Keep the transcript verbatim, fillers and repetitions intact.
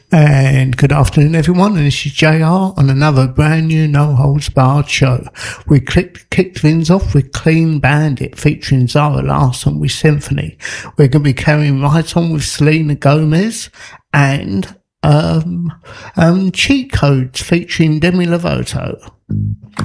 And good afternoon, everyone. And this is J R on another brand new No Holds Barred show. We clicked, kicked things off with Clean Bandit featuring Zara Larsson with Symphony. We're going to be carrying right on with Selena Gomez and um, um, Cheat Codes featuring Demi Lovato.